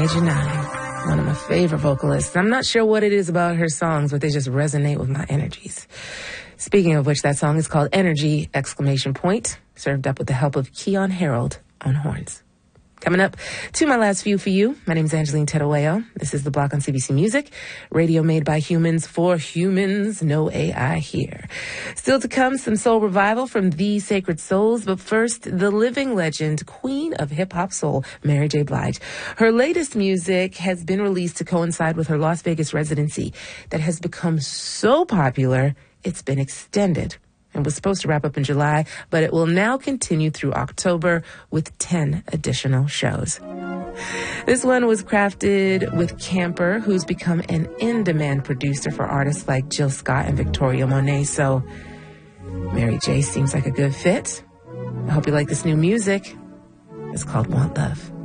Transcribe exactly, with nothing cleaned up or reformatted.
Janai, one of my favorite vocalists. I'm not sure what it is about her songs, but they just resonate with my energies. Speaking of which, that song is called Energy, exclamation point, served up with the help of Keon Harold on horns. Coming up to my last few for you. My name is Angeline Terueo. This is The Block on C B C Music. Radio made by humans for humans. No A I here. Still to come, some soul revival from The Sacred Souls. But first, the living legend, queen of hip-hop soul, Mary J. Blige. Her latest music has been released to coincide with her Las Vegas residency that has become so popular, it's been extended. And was supposed to wrap up in July, but it will now continue through October with ten additional shows. This one was crafted with Camper, who's become an in-demand producer for artists like Jill Scott and Victoria Monet. So Mary J seems like a good fit. I hope you like this new music. It's called Want Love.